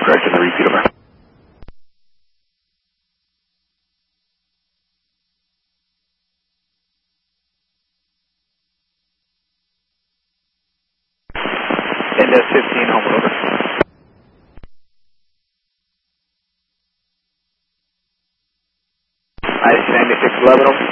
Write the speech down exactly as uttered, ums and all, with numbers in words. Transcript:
correct in the repeat over. Indes fifteen, home over. I C ninety-six eleven over.